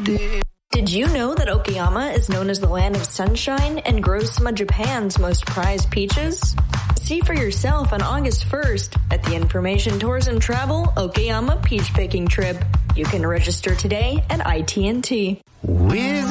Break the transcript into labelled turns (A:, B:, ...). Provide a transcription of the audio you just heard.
A: Did you know that Okayama is known as the land of sunshine and grows some of Japan's most prized peaches? See for yourself on August 1st at the Information Tours and Travel Okayama Peach Picking Trip. You can register today at ITNT.